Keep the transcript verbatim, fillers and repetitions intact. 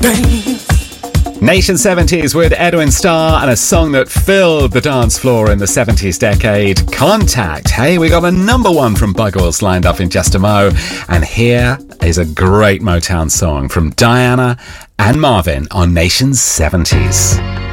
Nation seventies with Edwin Starr and a song that filled the dance floor in the seventies decade, Contact. Hey, we got a number one from Buggles lined up in just a mo. And here is a great Motown song from Diana and Marvin on Nation seventies.